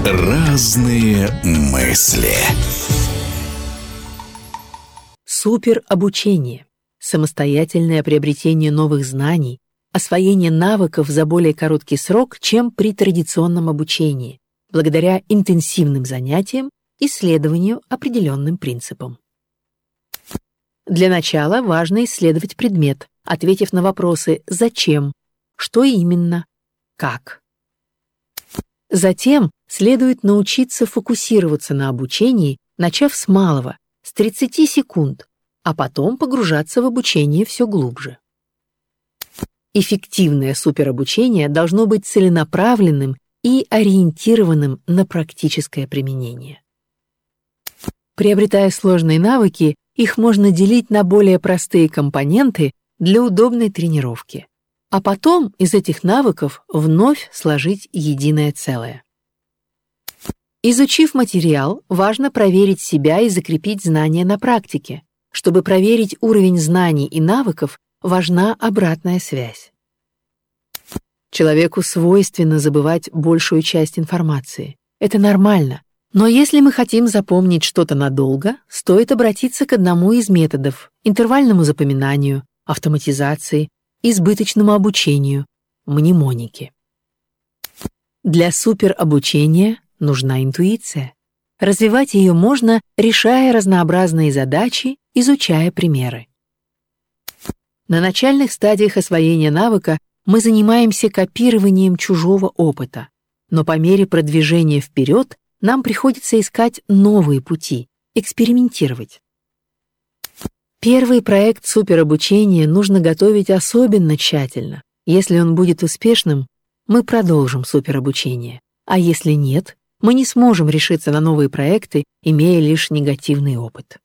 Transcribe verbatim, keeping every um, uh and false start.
Разные мысли. Суперобучение. Самостоятельное приобретение новых знаний, освоение навыков за более короткий срок, чем при традиционном обучении, благодаря интенсивным занятиям и следованию определенным принципам. Для начала важно исследовать предмет, ответив на вопросы «зачем?», «что именно?», «как?». Затем следует научиться фокусироваться на обучении, начав с малого, с тридцати секунд, а потом погружаться в обучение все глубже. Эффективное суперобучение должно быть целенаправленным и ориентированным на практическое применение. Приобретая сложные навыки, их можно делить на более простые компоненты для удобной тренировки, а потом из этих навыков вновь сложить единое целое. Изучив материал, важно проверить себя и закрепить знания на практике. Чтобы проверить уровень знаний и навыков, важна обратная связь. Человеку свойственно забывать большую часть информации. Это нормально. Но если мы хотим запомнить что-то надолго, стоит обратиться к одному из методов – интервальному запоминанию, автоматизации, избыточному обучению, мнемонике. Для суперобучения нужна интуиция. Развивать ее можно, решая разнообразные задачи, изучая примеры. На начальных стадиях освоения навыка мы занимаемся копированием чужого опыта, но по мере продвижения вперед нам приходится искать новые пути, экспериментировать. Первый проект суперобучения нужно готовить особенно тщательно. Если он будет успешным, мы продолжим суперобучение, а если нет, мы не сможем решиться на новые проекты, имея лишь негативный опыт.